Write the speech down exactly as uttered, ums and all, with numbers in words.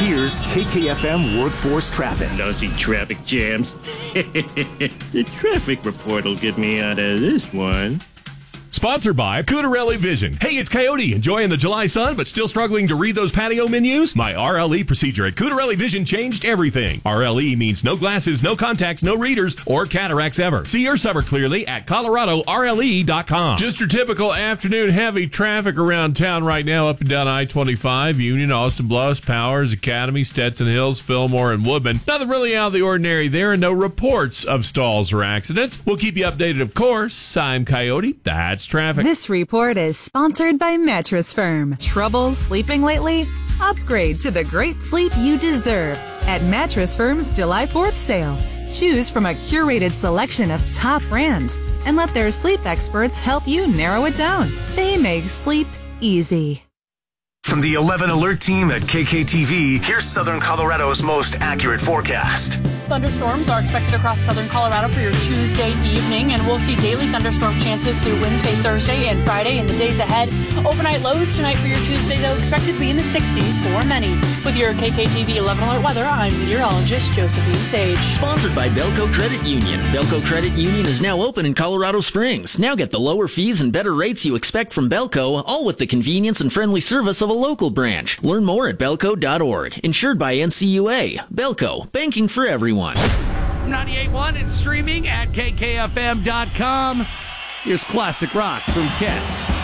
Here's K K F M Workforce Traffic. Lousy traffic jams. The traffic report will get me out of this one. Sponsored by Cutarelli Vision. Hey, it's Coyote. Enjoying the July sun, but still struggling to read those patio menus? My R L E procedure at Cutarelli Vision changed everything. R L E means no glasses, no contacts, no readers, or cataracts ever. See your summer clearly at Colorado R L E dot com. Just your typical afternoon heavy traffic around town right now, up and down I twenty-five, Union, Austin Bluffs, Powers, Academy, Stetson Hills, Fillmore, and Woodman. Nothing really out of the ordinary there, and no reports of stalls or accidents. We'll keep you updated, of course. I'm Coyote. That's traffic. This report is sponsored by Mattress Firm. Trouble sleeping lately? Upgrade to the great sleep you deserve at Mattress Firm's July fourth sale. Choose from a curated selection of top brands and let their sleep experts help you narrow it down. They make sleep easy. From the eleven Alert team at K K T V, here's Southern Colorado's most accurate forecast. Thunderstorms are expected across southern Colorado for your Tuesday evening, and we'll see daily thunderstorm chances through Wednesday, Thursday, and Friday in the days ahead. Overnight lows tonight for your Tuesday, though, expected to be in the sixties for many. With your K K T V eleven Alert weather, I'm meteorologist Josephine Sage. Sponsored by Belco Credit Union. Belco Credit Union is now open in Colorado Springs. Now get the lower fees and better rates you expect from Belco, all with the convenience and friendly service of a local branch. Learn more at belco dot org. Insured by N C U A. Belco, banking for everyone. ninety-eight point one and streaming at K K F M dot com. Here's classic rock from Kiss.